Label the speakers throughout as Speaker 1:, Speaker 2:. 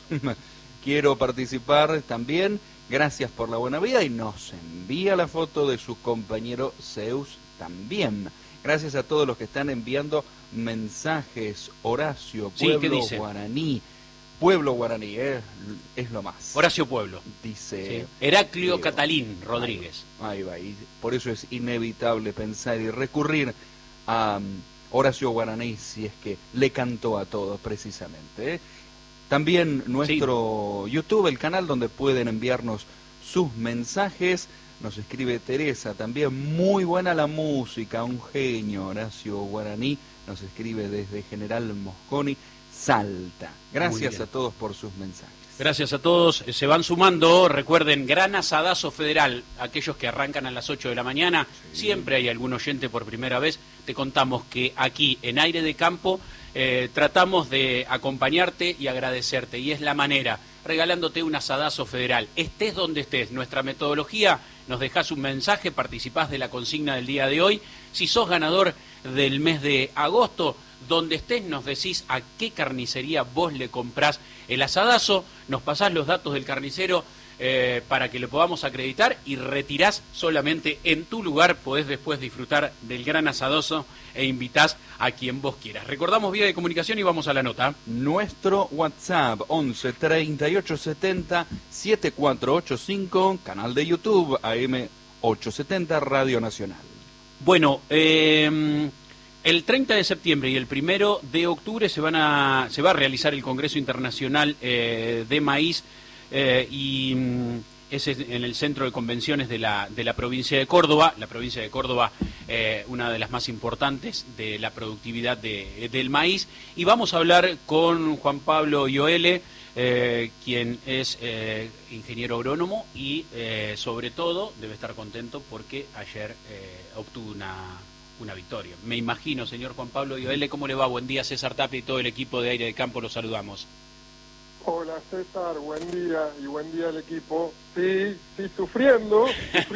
Speaker 1: quiero participar también, gracias por la buena vida, y nos envía la foto de su compañero Zeus también. Gracias a todos los que están enviando mensajes. Horacio, Pueblo Guaraní. Pueblo Guaraní, es lo más.
Speaker 2: Horacio Pueblo.
Speaker 1: Dice...
Speaker 2: Sí. Heraclio Catalín Rodríguez.
Speaker 1: Ahí va, y por eso es inevitable pensar y recurrir a Horacio Guaraní, si es que le cantó a todos precisamente. También nuestro YouTube, el canal donde pueden enviarnos sus mensajes. Nos escribe Teresa, también muy buena la música, un genio. Horacio Guaraní nos escribe desde General Mosconi, Salta. Gracias a todos por sus mensajes.
Speaker 2: Gracias a todos, se van sumando. Recuerden, gran asadazo federal, aquellos que arrancan a las 8 de la mañana, siempre hay algún oyente por primera vez. Te contamos que aquí en Aire de Campo tratamos de acompañarte y agradecerte, y es la manera, regalándote un asadazo federal. Estés donde estés, nuestra metodología, nos dejás un mensaje, participás de la consigna del día de hoy. Si sos ganador del mes de agosto, donde estés nos decís a qué carnicería vos le comprás el asadazo, nos pasás los datos del carnicero para que lo podamos acreditar, y retirás solamente en tu lugar. Podés después disfrutar del gran asadazo e invitás a quien vos quieras. Recordamos vía de comunicación y vamos a la nota.
Speaker 1: Nuestro WhatsApp 11 38 70 7485, canal de YouTube AM 870 Radio Nacional.
Speaker 2: Bueno, el 30 de septiembre y el 1 de octubre se va a realizar el Congreso Internacional de Maíz, y es en el Centro de Convenciones de la provincia de Córdoba. La provincia de Córdoba, una de las más importantes de la productividad del maíz. Y vamos a hablar con Juan Pablo Ioele, quien es ingeniero agrónomo y sobre todo debe estar contento porque ayer obtuvo una victoria. Me imagino, señor Juan Pablo Ioele. ¿Cómo le va? Buen día, César Tapia y todo el equipo de Aire de Campo, los saludamos.
Speaker 3: Hola César, buen día, y buen día al equipo. Sí, sufriendo,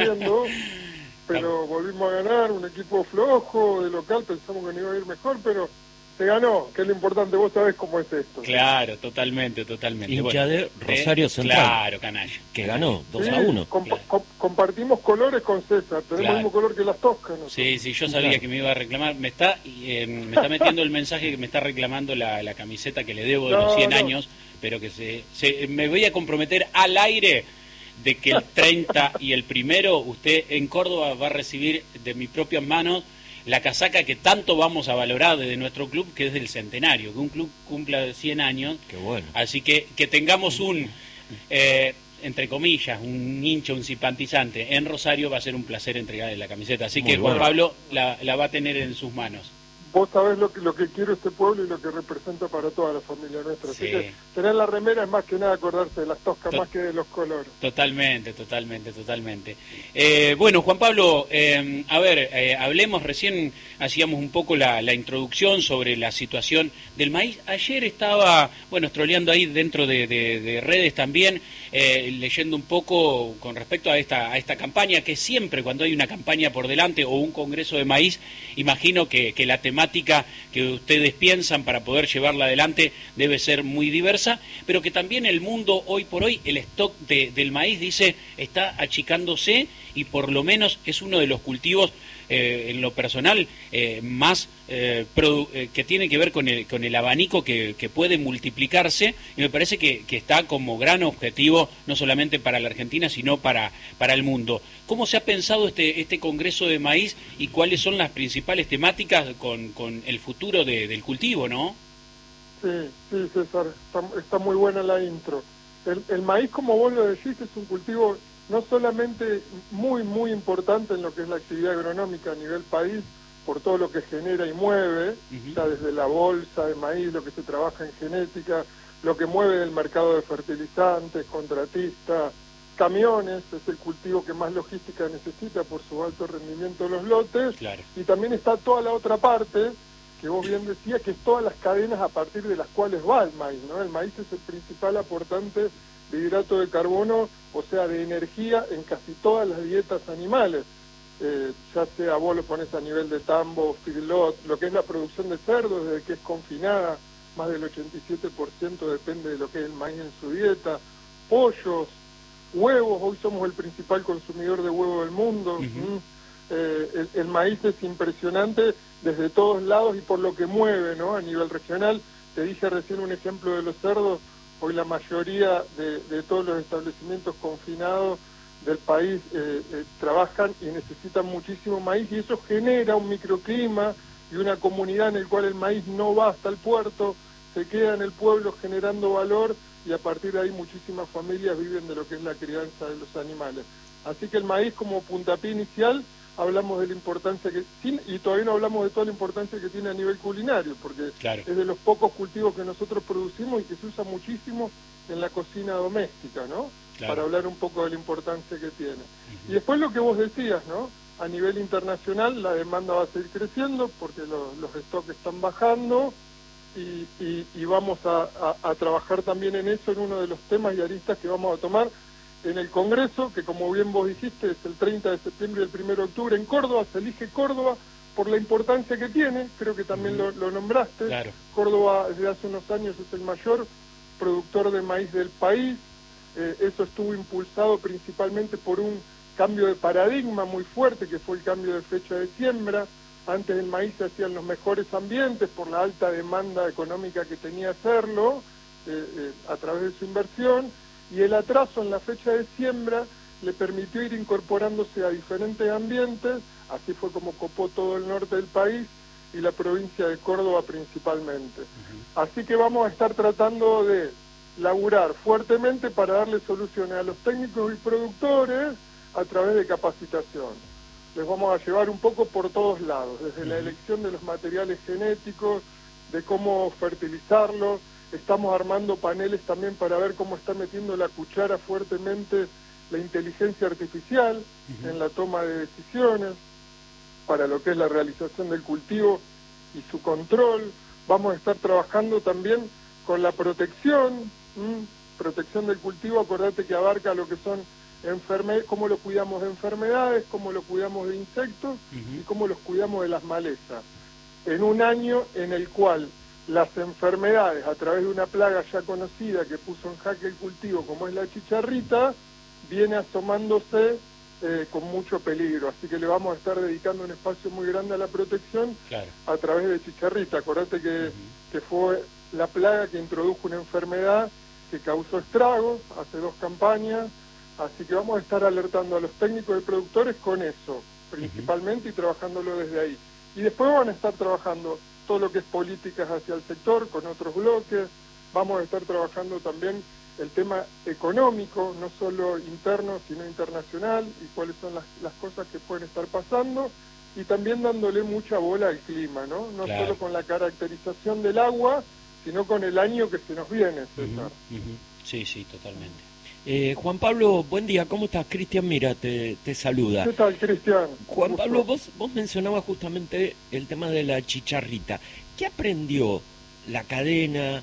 Speaker 3: pero volvimos a ganar, un equipo flojo de local, pensamos que no iba a ir mejor, pero se ganó, que es lo importante. Vos sabés cómo es esto.
Speaker 2: Claro, totalmente.
Speaker 4: Hincha de Rosario Central.
Speaker 2: Claro, canalla.
Speaker 4: Que ganó 2-1.
Speaker 3: Compartimos colores con César, tenemos el mismo color que las Toscas, ¿no?
Speaker 2: Sí, yo sabía que me iba a reclamar. Me está metiendo el mensaje que me está reclamando la camiseta que le debo de los 100 años, pero que me voy a comprometer al aire de que el 30 y el 1 usted en Córdoba va a recibir de mis propias manos la casaca que tanto vamos a valorar desde nuestro club, que es del centenario, que un club cumpla 100 años.
Speaker 4: Qué bueno.
Speaker 2: Así que tengamos entre comillas, un hincha, un simpatizante en Rosario, va a ser un placer entregarle la camiseta. Así que Juan Pablo la va a tener en sus manos.
Speaker 3: Vos sabés lo que quiero este pueblo y lo que representa para toda la familia nuestra. Así que tener la remera es más que nada acordarse de las Toscas, más que de los colores.
Speaker 2: Totalmente. Bueno, Juan Pablo, hablemos, recién hacíamos un poco la introducción sobre la situación del maíz. Ayer estaba, scrolleando ahí dentro de redes también, leyendo un poco con respecto a esta campaña, que siempre cuando hay una campaña por delante o un congreso de maíz, imagino que la temática que ustedes piensan para poder llevarla adelante debe ser muy diversa, pero que también el mundo hoy por hoy, el stock del maíz, dice, está achicándose, y por lo menos es uno de los cultivos en lo personal más que tiene que ver con el abanico que puede multiplicarse, y me parece que está como gran objetivo no solamente para la Argentina sino para el mundo. ¿Cómo se ha pensado este Congreso de Maíz y cuáles son las principales temáticas con el futuro del cultivo, no?
Speaker 3: Sí, César, está muy buena la intro. El maíz, como vos lo decís, es un cultivo no solamente muy importante en lo que es la actividad agronómica a nivel país, por todo lo que genera y mueve, ya desde la bolsa de maíz, lo que se trabaja en genética, lo que mueve el mercado de fertilizantes, contratistas, camiones, es el cultivo que más logística necesita por su alto rendimiento de los lotes,
Speaker 2: claro.
Speaker 3: Y también está toda la otra parte, que vos bien decías, que es todas las cadenas a partir de las cuales va el maíz, ¿no? El maíz es el principal aportante de hidrato de carbono, o sea, de energía en casi todas las dietas animales, ya sea vos lo pones a nivel de tambo, feedlot, lo que es la producción de cerdos, desde que es confinada más del 87% depende de lo que es el maíz en su dieta, pollos, huevos, hoy somos el principal consumidor de huevo del mundo. El maíz es impresionante desde todos lados y por lo que mueve, ¿no? A nivel regional, te dije recién un ejemplo de los cerdos, hoy la mayoría de todos los establecimientos confinados del país trabajan y necesitan muchísimo maíz, y eso genera un microclima y una comunidad en el cual el maíz no va hasta el puerto, se queda en el pueblo generando valor, y a partir de ahí muchísimas familias viven de lo que es la crianza de los animales. Así que el maíz como puntapié inicial, hablamos de la importancia que tiene, y todavía no hablamos de toda la importancia que tiene a nivel culinario, porque claro, es de los pocos cultivos que nosotros producimos y que se usa muchísimo en la cocina doméstica, ¿no? Claro. Para hablar un poco de la importancia que tiene. Y después lo que vos decías, ¿no? A nivel internacional la demanda va a seguir creciendo porque los stocks están bajando, y vamos a trabajar también en eso, en uno de los temas y aristas que vamos a tomar en el Congreso, que como bien vos dijiste, es el 30 de septiembre y el 1 de octubre en Córdoba. Se elige Córdoba por la importancia que tiene, creo que también lo nombraste. Claro. Córdoba desde hace unos años es el mayor productor de maíz del país. Eso estuvo impulsado principalmente por un cambio de paradigma muy fuerte, que fue el cambio de fecha de siembra. Antes el maíz se hacía en los mejores ambientes por la alta demanda económica que tenía hacerlo a través de su inversión, y el atraso en la fecha de siembra le permitió ir incorporándose a diferentes ambientes. Así fue como copó todo el norte del país y la provincia de Córdoba principalmente. Así que vamos a estar tratando de laburar fuertemente para darle soluciones a los técnicos y productores a través de capacitación. Les vamos a llevar un poco por todos lados, desde la elección de los materiales genéticos, de cómo fertilizarlos. Estamos armando paneles también para ver cómo está metiendo la cuchara fuertemente la inteligencia artificial en la toma de decisiones, para lo que es la realización del cultivo y su control. Vamos a estar trabajando también con la protección del cultivo. Acordate que abarca lo que son cómo lo cuidamos de enfermedades, cómo lo cuidamos de insectos y cómo los cuidamos de las malezas. En un año en el cual las enfermedades, a través de una plaga ya conocida que puso en jaque el cultivo, como es la chicharrita, viene asomándose con mucho peligro. Así que le vamos a estar dedicando un espacio muy grande a la protección a través de chicharrita. Acordate que fue la plaga que introdujo una enfermedad que causó estragos hace 2 campañas. Así que vamos a estar alertando a los técnicos y productores con eso, principalmente, y trabajándolo desde ahí. Y después van a estar trabajando todo lo que es políticas hacia el sector, con otros bloques. Vamos a estar trabajando también el tema económico, no solo interno, sino internacional, y cuáles son las cosas que pueden estar pasando, y también dándole mucha bola al clima, ¿no? No solo con la caracterización del agua, sino con el año que se nos viene, César.
Speaker 4: Sí, sí, totalmente. Juan Pablo, buen día, ¿cómo estás? Cristian, mira, te saluda.
Speaker 3: ¿Qué tal, Cristian?
Speaker 4: Juan Pablo, vos mencionabas justamente el tema de la chicharrita. ¿Qué aprendió la cadena?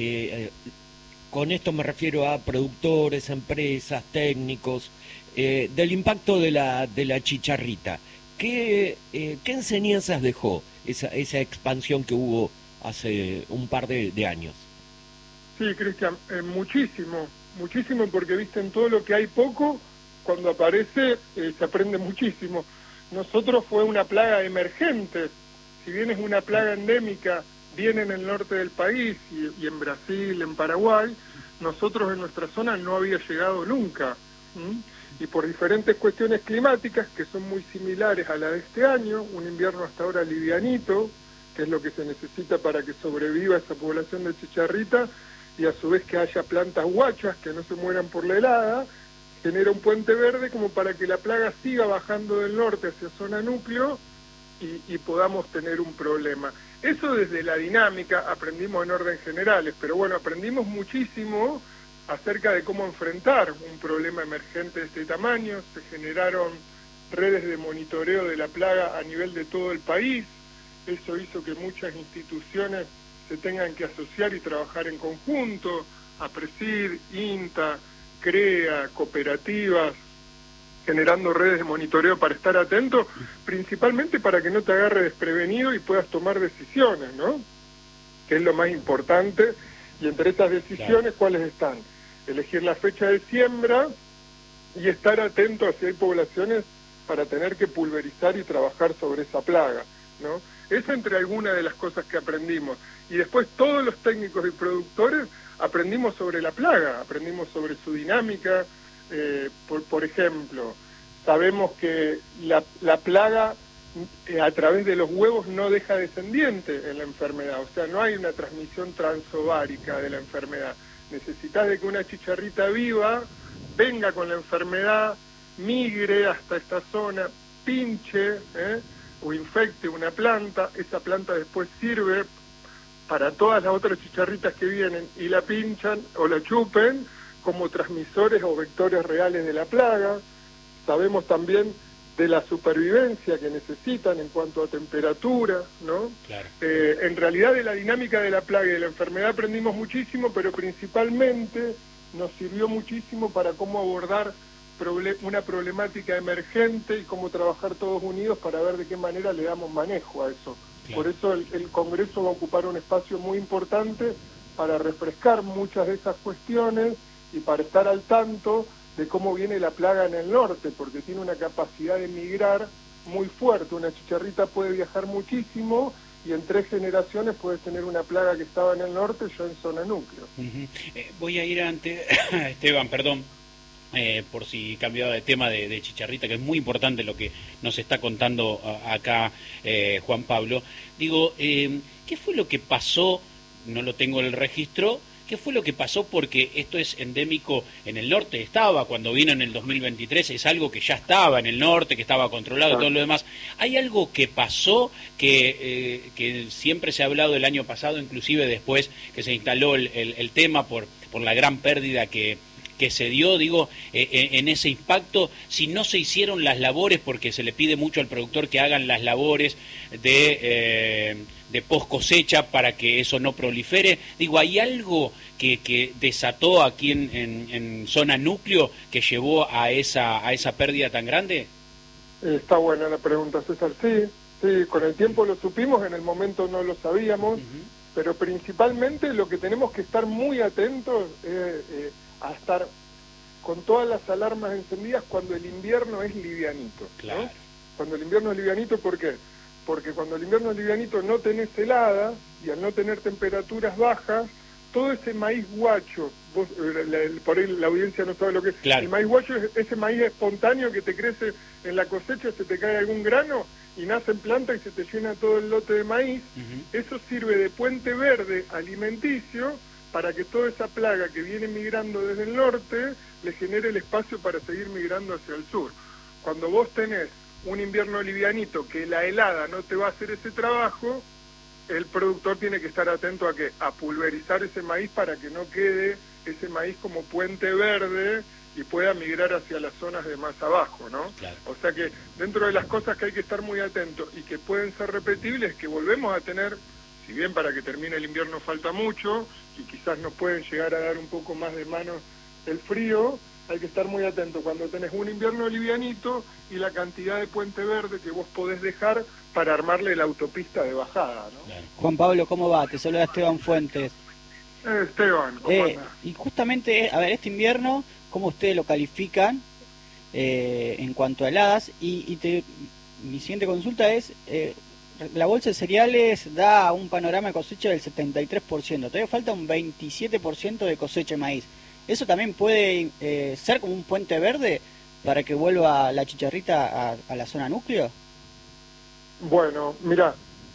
Speaker 4: Con esto me refiero a productores, empresas, técnicos, del impacto de la chicharrita. ¿Qué enseñanzas dejó esa expansión que hubo hace un par de años?
Speaker 3: Sí, Cristian, muchísimo, porque viste, en todo lo que hay poco, cuando aparece se aprende muchísimo. Nosotros fue una plaga emergente, si bien es una plaga endémica, viene en el norte del país y en Brasil, en Paraguay, nosotros en nuestra zona no había llegado nunca. Y por diferentes cuestiones climáticas que son muy similares a la de este año, un invierno hasta ahora livianito, que es lo que se necesita para que sobreviva esa población de chicharrita, y a su vez que haya plantas guachas que no se mueran por la helada, genera un puente verde como para que la plaga siga bajando del norte hacia zona núcleo y podamos tener un problema. Eso desde la dinámica aprendimos en orden generales, pero bueno, aprendimos muchísimo acerca de cómo enfrentar un problema emergente de este tamaño. Se generaron redes de monitoreo de la plaga a nivel de todo el país. Eso hizo que muchas instituciones se tengan que asociar y trabajar en conjunto, APRESID, INTA, CREA, cooperativas, generando redes de monitoreo para estar atento, principalmente para que no te agarre desprevenido y puedas tomar decisiones, ¿no? que es lo más importante, y entre esas decisiones, ¿cuáles están? Elegir la fecha de siembra y estar atento a si hay poblaciones para tener que pulverizar y trabajar sobre esa plaga, ¿no? Es entre algunas de las cosas que aprendimos. Y después todos los técnicos y productores aprendimos sobre la plaga, aprendimos sobre su dinámica. Por ejemplo, sabemos que la plaga a través de los huevos no deja descendiente en la enfermedad, o sea, no hay una transmisión transovárica de la enfermedad. Necesitas de que una chicharrita viva venga con la enfermedad, migre hasta esta zona, pinche o infecte una planta, esa planta después sirve para todas las otras chicharritas que vienen y la pinchan o la chupen como transmisores o vectores reales de la plaga. Sabemos también de la supervivencia que necesitan en cuanto a temperatura, ¿no?
Speaker 2: Claro.
Speaker 3: En realidad de la dinámica de la plaga y de la enfermedad aprendimos muchísimo, pero principalmente nos sirvió muchísimo para cómo abordar una problemática emergente y cómo trabajar todos unidos para ver de qué manera le damos manejo a eso. Claro. Por eso el Congreso va a ocupar un espacio muy importante para refrescar muchas de esas cuestiones y para estar al tanto de cómo viene la plaga en el norte, porque tiene una capacidad de migrar muy fuerte. Una chicharrita puede viajar muchísimo y en 3 generaciones puedes tener una plaga que estaba en el norte ya en zona núcleo.
Speaker 2: Voy a ir ante Esteban, perdón, por si cambiaba de tema de chicharrita, que es muy importante lo que nos está contando acá Juan Pablo. Digo, ¿qué fue lo que pasó? No lo tengo en el registro. ¿Qué fue lo que pasó? Porque esto es endémico en el norte, estaba cuando vino en el 2023, es algo que ya estaba en el norte, que estaba controlado y todo lo demás. ¿Hay algo que pasó que siempre se ha hablado el año pasado, inclusive después que se instaló el tema por la gran pérdida que se dio, digo, en ese impacto, si no se hicieron las labores, porque se le pide mucho al productor que hagan las labores de post cosecha para que eso no prolifere? Digo, ¿hay algo que desató aquí en zona núcleo que llevó a esa pérdida tan grande?
Speaker 3: Está buena la pregunta, César. Sí, con el tiempo lo supimos, en el momento no lo sabíamos, pero principalmente lo que tenemos que estar muy atentos es a estar con todas las alarmas encendidas cuando el invierno es livianito, ¿no?
Speaker 2: Claro.
Speaker 3: Cuando el invierno es livianito, ¿por qué? Porque cuando el invierno es livianito no tenés helada, y al no tener temperaturas bajas, todo ese maíz guacho, por ahí la audiencia no sabe lo que es,
Speaker 2: claro.
Speaker 3: El maíz guacho es ese maíz espontáneo que te crece en la cosecha, se te cae algún grano y nace en planta y se te llena todo el lote de maíz. Eso sirve de puente verde alimenticio para que toda esa plaga que viene migrando desde el norte le genere el espacio para seguir migrando hacia el sur. Cuando vos tenés un invierno livianito que la helada no te va a hacer ese trabajo, el productor tiene que estar atento a pulverizar ese maíz para que no quede ese maíz como puente verde y pueda migrar hacia las zonas de más abajo, ¿no?
Speaker 2: Claro.
Speaker 3: O sea que dentro de las cosas que hay que estar muy atentos y que pueden ser repetibles, que volvemos a tener, si bien para que termine el invierno falta mucho y quizás nos pueden llegar a dar un poco más de mano el frío, hay que estar muy atento cuando tenés un invierno livianito y la cantidad de puente verde que vos podés dejar para armarle la autopista de bajada, ¿no?
Speaker 2: Claro.
Speaker 5: Juan Pablo, ¿cómo va? Te saluda Esteban Fuentes.
Speaker 3: Esteban, ¿cómo andás?
Speaker 5: Y justamente, a ver, este invierno, ¿cómo ustedes lo califican en cuanto a heladas? Mi siguiente consulta es, la bolsa de cereales da un panorama de cosecha del 73%, todavía falta un 27% de cosecha de maíz. ¿Eso también puede ser como un puente verde para que vuelva la chicharrita a la zona núcleo?
Speaker 3: Bueno, mira,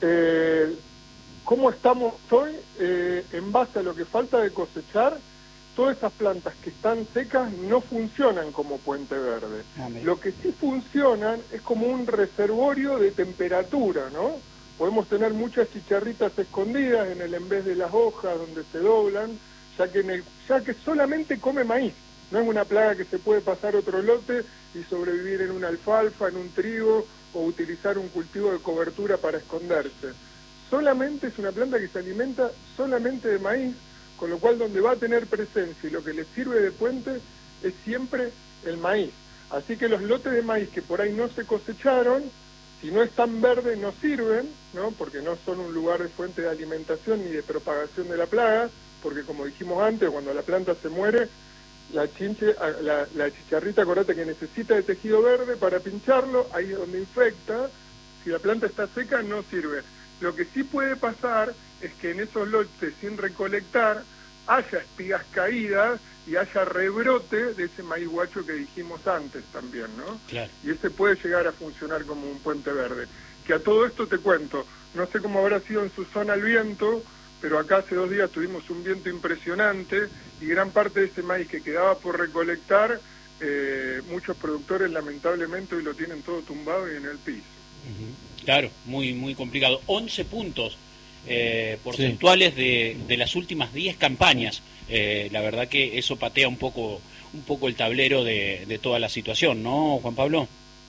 Speaker 3: ¿cómo estamos hoy? En base a lo que falta de cosechar, todas esas plantas que están secas no funcionan como puente verde. Lo que sí funcionan es como un reservorio de temperatura, ¿no? Podemos tener muchas chicharritas escondidas en vez de las hojas donde se doblan, ya que solamente come maíz. No es una plaga que se puede pasar otro lote y sobrevivir en una alfalfa, en un trigo, o utilizar un cultivo de cobertura para esconderse. Solamente es una planta que se alimenta solamente de maíz, con lo cual donde va a tener presencia y lo que le sirve de puente es siempre el maíz. Así que los lotes de maíz que por ahí no se cosecharon, Si no están verdes no sirven, ¿no? Porque no son un lugar de fuente de alimentación ni de propagación de la plaga, porque como dijimos antes, cuando la planta se muere, la chicharrita, acordate que necesita de tejido verde para pincharlo, ahí es donde infecta. Si la planta está seca no sirve. Lo que sí puede pasar es que en esos lotes sin recolectar haya espigas caídas y haya rebrote de ese maíz guacho que dijimos antes también, ¿no?
Speaker 2: Claro.
Speaker 3: Y ese puede llegar a funcionar como un puente verde. Que a todo esto te cuento, no sé cómo habrá sido en su zona el viento, pero acá hace 2 días tuvimos un viento impresionante y gran parte de ese maíz que quedaba por recolectar, muchos productores lamentablemente hoy lo tienen todo tumbado y en el piso.
Speaker 2: Claro, muy complicado. 11 puntos porcentuales de las últimas 10 campañas. La verdad que eso patea un poco el tablero de toda la situación, ¿no, Juan Pablo?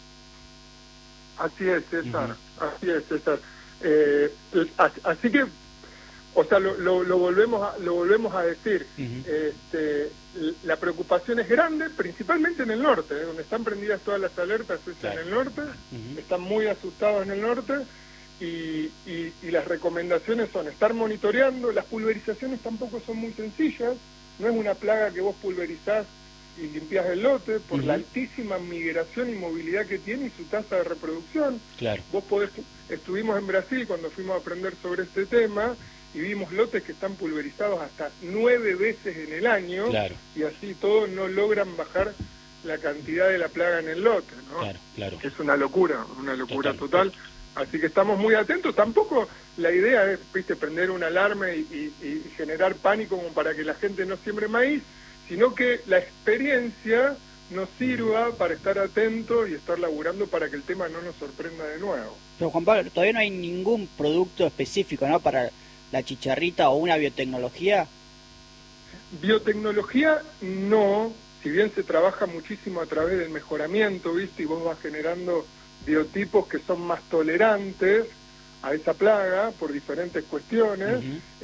Speaker 3: Así es, César. Así es, César. Así que, o sea, lo volvemos a decir. La preocupación es grande, principalmente en el norte, donde están prendidas todas las alertas, es en el norte. Están muy asustados en el norte. Y las recomendaciones son estar monitoreando. Las pulverizaciones tampoco son muy sencillas, no es una plaga que vos pulverizás y limpiás el lote por la altísima migración y movilidad que tiene y su tasa de reproducción.
Speaker 2: Claro.
Speaker 3: Estuvimos en Brasil cuando fuimos a aprender sobre este tema y vimos lotes que están pulverizados hasta 9 veces en el año.
Speaker 2: Claro.
Speaker 3: Y así todos no logran bajar la cantidad de la plaga en el lote, ¿no?
Speaker 2: Claro.
Speaker 3: Es una locura total. Así que estamos muy atentos. Tampoco la idea es, prender una alarma y generar pánico como para que la gente no siembre maíz, sino que la experiencia nos sirva para estar atentos y estar laburando para que el tema no nos sorprenda de nuevo.
Speaker 5: Pero Juan Pablo, todavía no hay ningún producto específico, ¿no?, para la chicharrita o una biotecnología.
Speaker 3: Biotecnología no, si bien se trabaja muchísimo a través del mejoramiento, ¿viste? Y vos vas generando biotipos que son más tolerantes a esa plaga por diferentes cuestiones.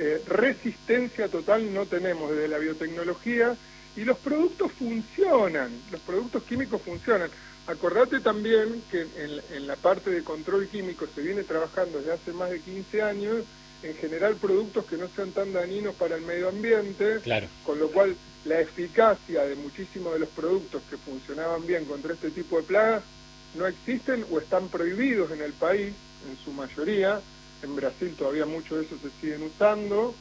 Speaker 3: Resistencia total no tenemos desde la biotecnología y los productos funcionan, los productos químicos funcionan. Acordate también que en la parte de control químico se viene trabajando desde hace más de 15 años en generar productos que no sean tan dañinos para el medio ambiente,
Speaker 2: claro.
Speaker 3: Con lo cual la eficacia de muchísimos de los productos que funcionaban bien contra este tipo de plagas no existen o están prohibidos en el país, en su mayoría. En Brasil todavía muchos de esos se siguen usando,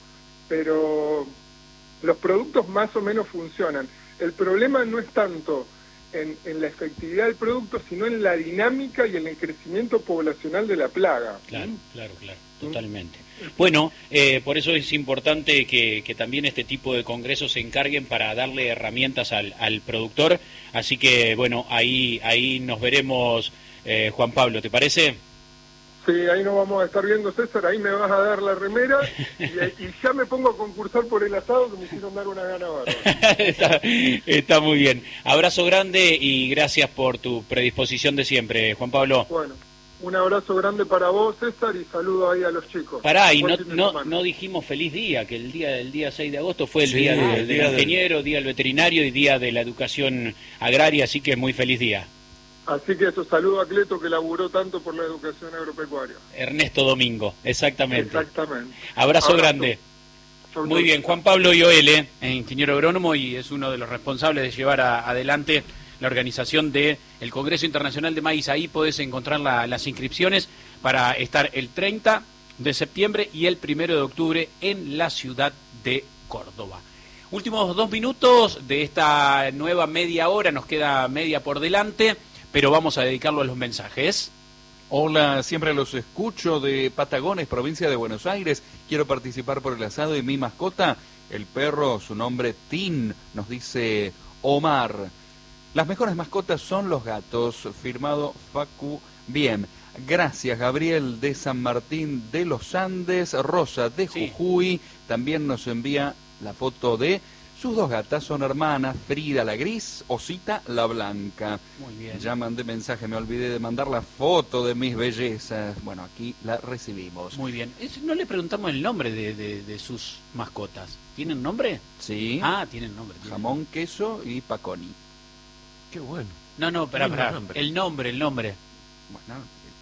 Speaker 3: pero los productos más o menos funcionan. El problema no es tanto en la efectividad del producto, sino en la dinámica y en el crecimiento poblacional de la plaga.
Speaker 2: Claro, totalmente. Bueno, por eso es importante que también este tipo de congresos se encarguen para darle herramientas al productor. Así que, bueno, ahí nos veremos, Juan Pablo, ¿te parece?
Speaker 3: Sí, ahí nos vamos a estar viendo, César, ahí me vas a dar la remera y ya me pongo a concursar por el asado que me hicieron dar una gana bárbara.
Speaker 2: Está muy bien. Abrazo grande y gracias por tu predisposición de siempre, Juan Pablo.
Speaker 3: Bueno, un abrazo grande para vos, César, y saludo ahí a los chicos.
Speaker 2: Pará, y no dijimos feliz día, que el día 6 de agosto fue el día del ingeniero, día del veterinario y día de la educación agraria, así que muy feliz día.
Speaker 3: Así que eso, saludo a Cleto, que laburó tanto por la educación agropecuaria.
Speaker 2: Ernesto Domingo, exactamente.
Speaker 3: Exactamente.
Speaker 2: Abrazo grande.
Speaker 3: Chau,
Speaker 2: muy bien, Juan Pablo Ioele, ingeniero agrónomo y es uno de los responsables de llevar adelante la organización del Congreso Internacional de Maíz. Ahí podés encontrar las inscripciones para estar el 30 de septiembre y el 1 de octubre en la ciudad de Córdoba. Últimos 2 minutos de esta nueva media hora, nos queda media por delante, pero vamos a dedicarlo a los mensajes.
Speaker 1: Hola, siempre los escucho de Patagones, provincia de Buenos Aires. Quiero participar por el asado y mi mascota, el perro, su nombre Tin, nos dice Omar. Las mejores mascotas son los gatos, firmado Facu Bien. Gracias, Gabriel de San Martín de los Andes. Rosa de Jujuy también nos envía la foto de sus 2 gatas, son hermanas, Frida la gris, Osita la blanca.
Speaker 2: Muy bien.
Speaker 1: Ya mandé mensaje, me olvidé de mandar la foto de mis bellezas. Bueno, aquí la recibimos.
Speaker 2: Muy bien. No le preguntamos el nombre de sus mascotas. ¿Tienen nombre?
Speaker 1: Sí.
Speaker 2: Ah, tienen nombre.
Speaker 1: Jamón, queso y paconi.
Speaker 4: Qué bueno.
Speaker 2: No, espera. El nombre.
Speaker 1: Bueno,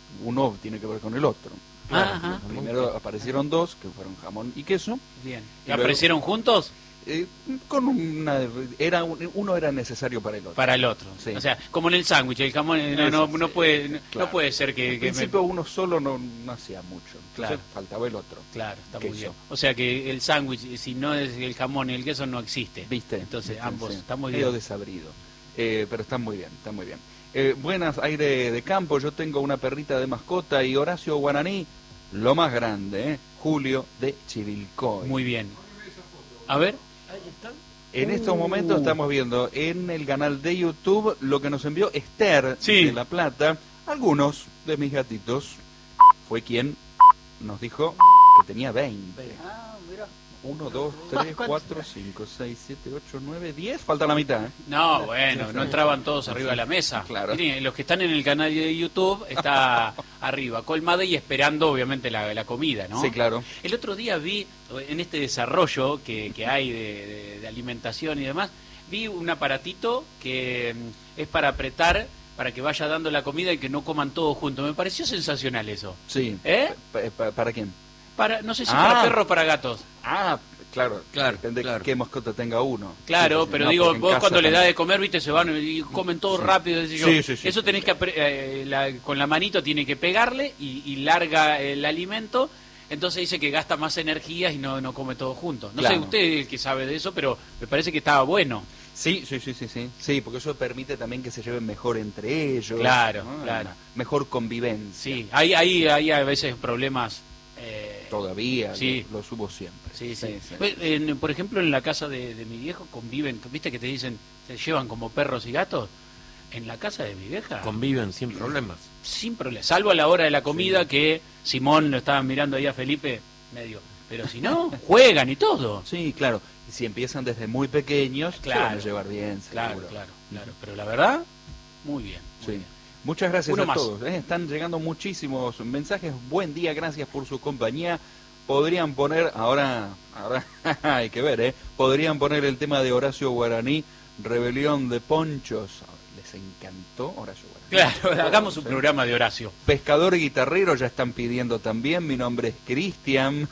Speaker 1: uno tiene que ver con el otro.
Speaker 2: Ajá.
Speaker 1: Primero aparecieron dos, que fueron jamón y queso.
Speaker 2: Bien.
Speaker 1: Y
Speaker 2: ¿Y aparecieron juntos?
Speaker 1: Con uno era necesario para el otro.
Speaker 2: Para el otro.
Speaker 1: Sí.
Speaker 2: O sea, como en el sándwich, el jamón no puede ser que...
Speaker 1: Al principio uno solo no hacía mucho, entonces
Speaker 2: Claro.
Speaker 1: faltaba el otro.
Speaker 2: Claro, está
Speaker 1: Queso.
Speaker 2: muy bien. O sea que el sándwich, si no es el jamón y el queso, no existe.
Speaker 1: ¿Viste?
Speaker 2: Entonces
Speaker 1: ¿Viste?
Speaker 2: ambos,
Speaker 1: Sí.
Speaker 2: está muy
Speaker 1: Medio
Speaker 2: bien.
Speaker 1: desabrido. Pero está muy bien, está muy bien. Buenas, aire de campo, yo tengo una perrita de mascota y Horacio Guaraní, lo más grande, Julio de Chivilcoy.
Speaker 2: Muy bien. A ver.
Speaker 4: Ahí está.
Speaker 1: En estos momentos estamos viendo en el canal de YouTube lo que nos envió Esther
Speaker 2: Sí.
Speaker 1: de La Plata. Algunos de mis gatitos fue quien nos dijo que tenía 20.
Speaker 5: Ah, mira.
Speaker 1: 1, 2, 3, 4, 5, 6, 7, 8, 9, 10. Falta la mitad.
Speaker 2: No, bueno, no entraban todos arriba de la mesa.
Speaker 1: Claro.
Speaker 2: Miren, los que están en el canal de YouTube está arriba, colmada y esperando obviamente la comida, ¿no?
Speaker 1: Sí, claro.
Speaker 2: El otro día vi, en este desarrollo que hay de alimentación y demás, vi un aparatito que es para apretar, para que vaya dando la comida y que no coman todos juntos. Me pareció sensacional eso.
Speaker 1: Sí.
Speaker 2: ¿Eh?
Speaker 1: ¿Para quién?
Speaker 2: No sé si
Speaker 1: Ah.
Speaker 2: para perros o para gatos.
Speaker 1: Ah, claro.
Speaker 4: Claro,
Speaker 1: Depende
Speaker 4: claro.
Speaker 1: qué mascota tenga uno.
Speaker 2: Claro,
Speaker 1: Sí, sí,
Speaker 2: pero
Speaker 1: no,
Speaker 2: digo,
Speaker 1: porque en
Speaker 2: vos
Speaker 1: casa
Speaker 2: cuando le das
Speaker 1: también.
Speaker 2: de comer, viste, se van y comen todo
Speaker 1: Sí.
Speaker 2: rápido. Qué sé yo.
Speaker 1: Sí, sí, sí,
Speaker 2: Eso
Speaker 1: sí.
Speaker 2: tenés que, con la manito tiene que pegarle y larga el alimento. Entonces dice que gasta más energías y no come todo junto. No sé
Speaker 1: Claro.
Speaker 2: usted el que sabe de eso, pero me parece que estaba bueno.
Speaker 1: Sí, sí, porque eso permite también que se lleven mejor entre ellos.
Speaker 2: Claro,
Speaker 1: ¿no?
Speaker 2: claro.
Speaker 1: Mejor convivencia.
Speaker 2: Sí, hay a veces problemas.
Speaker 1: Todavía,
Speaker 2: Sí.
Speaker 1: los hubo siempre.
Speaker 2: Sí. Pues, por ejemplo, en la casa de mi viejo conviven, viste que te dicen, se llevan como perros y gatos. En la casa de mi vieja,
Speaker 4: Conviven sin problemas.
Speaker 2: sin problema, salvo a la hora de la comida que Simón lo estaba mirando ahí a Felipe, medio. Pero si no, juegan y todo.
Speaker 1: Sí, claro. Y si empiezan desde muy pequeños,
Speaker 2: Claro.
Speaker 1: se van a llevar bien,
Speaker 2: Claro,
Speaker 1: seguro.
Speaker 2: claro. Pero la verdad, muy bien. Muy
Speaker 1: Sí.
Speaker 2: bien.
Speaker 1: Muchas gracias
Speaker 2: Uno
Speaker 1: a
Speaker 2: más.
Speaker 1: todos. Están llegando muchísimos mensajes. Buen día, gracias por su compañía. Podrían poner, ahora hay que ver, podrían poner el tema de Horacio Guaraní, Rebelión de Ponchos. Les encantó Horacio Guaraní.
Speaker 2: Claro, hagamos un
Speaker 1: Sí.
Speaker 2: programa de Horacio.
Speaker 1: Pescador y guitarrero ya están pidiendo también. Mi nombre es Cristian.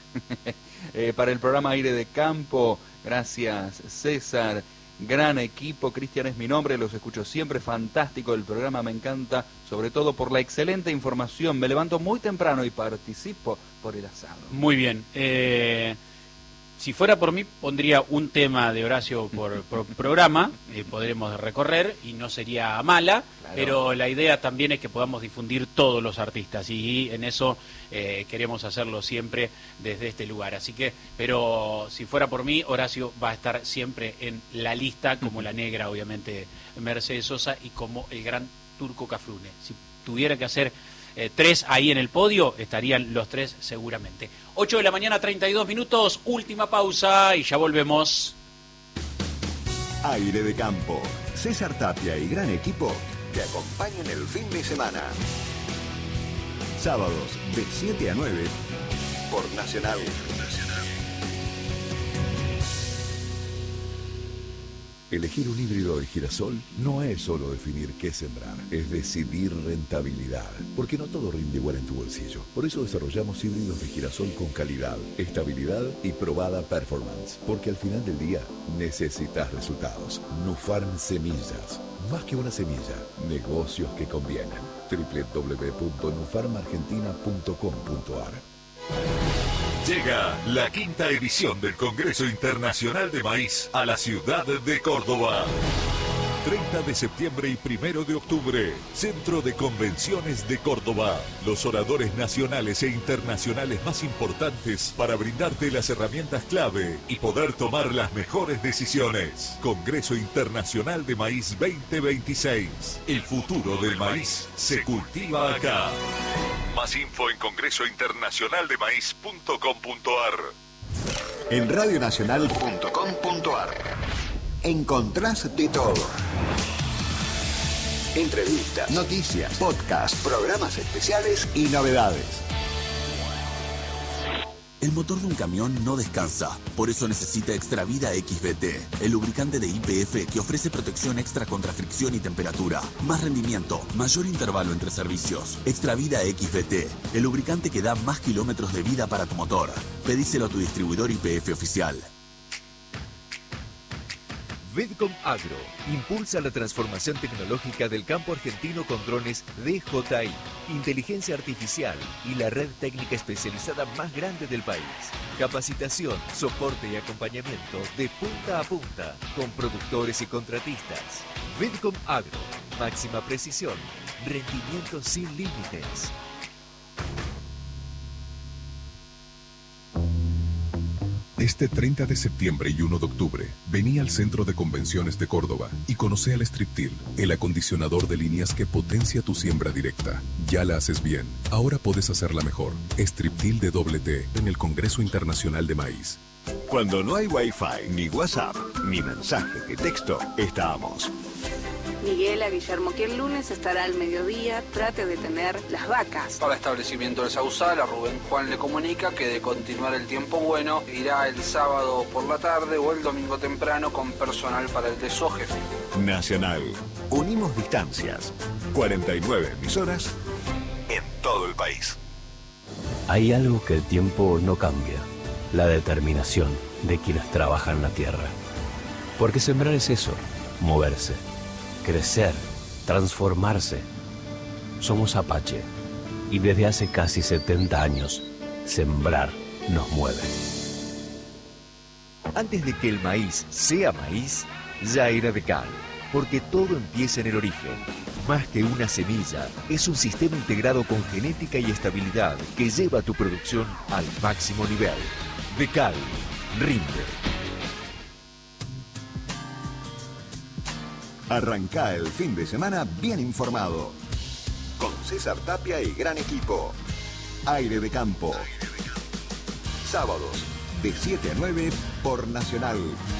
Speaker 1: Para el programa Aire de Campo, gracias César. Gran equipo, Cristian es mi nombre, los escucho siempre, fantástico el programa, me encanta, sobre todo por la excelente información. Me levanto muy temprano y participo por el asado.
Speaker 2: Muy bien. Si fuera por mí, pondría un tema de Horacio por programa, podremos recorrer y no sería mala,
Speaker 1: Claro.
Speaker 2: pero la idea también es que podamos difundir todos los artistas y en eso queremos hacerlo siempre desde este lugar. Así que, pero si fuera por mí, Horacio va a estar siempre en la lista, como la negra, obviamente, Mercedes Sosa y como el gran Turco Cafrune. Si tuviera que hacer 3 ahí en el podio, estarían los 3 seguramente. 8 de la mañana, 32 minutos, última pausa y ya volvemos.
Speaker 6: Aire de Campo. César Tapia y gran equipo te acompañan el fin de semana. Sábados de 7 a 9 por Nacional. Elegir un híbrido de girasol no es solo definir qué sembrar, es decidir rentabilidad, porque no todo rinde igual en tu bolsillo. Por eso desarrollamos híbridos de girasol con calidad, estabilidad y probada performance, porque al final del día necesitas resultados. Nufarm Semillas, más que una semilla, negocios que convienen. www.nufarmargentina.com.ar.
Speaker 7: Llega la 5ª edición del Congreso Internacional de Maíz a la ciudad de Córdoba. 30 de septiembre y 1 de octubre, Centro de Convenciones de Córdoba. Los oradores nacionales e internacionales más importantes para brindarte las herramientas clave y poder tomar las mejores decisiones. Congreso Internacional de Maíz 2026. El futuro del maíz se cultiva acá. Más info en congresointernacionaldemaíz.com.ar.
Speaker 6: En radionacional.com.ar encontrás de todo. Entrevistas, noticias, podcasts, programas especiales y novedades.
Speaker 8: El motor de un camión no descansa, por eso necesita Extravida XVT, el lubricante de YPF que ofrece protección extra contra fricción y temperatura, más rendimiento, mayor intervalo entre servicios. Extravida XVT, el lubricante que da más kilómetros de vida para tu motor. Pedíselo a tu distribuidor YPF oficial.
Speaker 9: Vedcom Agro impulsa la transformación tecnológica del campo argentino con drones DJI, inteligencia artificial y la red técnica especializada más grande del país. Capacitación, soporte y acompañamiento de punta a punta con productores y contratistas. Vedcom Agro, máxima precisión, rendimiento sin límites.
Speaker 10: Este 30 de septiembre y 1 de octubre, vení al Centro de Convenciones de Córdoba y conoce al Striptil, el acondicionador de líneas que potencia tu siembra directa. Ya la haces bien, ahora podés hacerla mejor. Striptil de T en el Congreso Internacional de Maíz.
Speaker 11: Cuando no hay Wi-Fi, ni WhatsApp, ni mensaje de texto, estamos.
Speaker 12: Miguel a Guillermo que el lunes estará al mediodía, trate de tener las vacas.
Speaker 13: Para establecimiento del Sausal, a Rubén Juan le comunica que de continuar el tiempo bueno, irá el sábado por la tarde o el domingo temprano con personal para el desoje.
Speaker 11: Nacional. Unimos distancias. 49 emisoras en todo el país.
Speaker 14: Hay algo que el tiempo no cambia. La determinación de quienes trabajan la tierra. Porque sembrar es eso, moverse. Crecer, transformarse. Somos Apache y desde hace casi 70 años, sembrar nos mueve.
Speaker 9: Antes de que el maíz sea maíz, ya era Decal, porque todo empieza en el origen. Más que una semilla, es un sistema integrado con genética y estabilidad que lleva tu producción al máximo nivel. Decal, rinde.
Speaker 11: Arrancá el fin de semana bien informado. Con César Tapia y gran equipo. Aire de Campo. Sábados, de 7 a 9 por Nacional